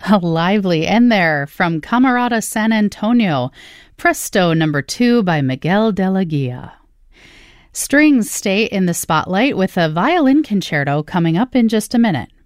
A lively end there from Camerata San Antonio, Presto No. 2 by Miguel de la Guia. Strings stay in the spotlight with a violin concerto coming up in just a minute.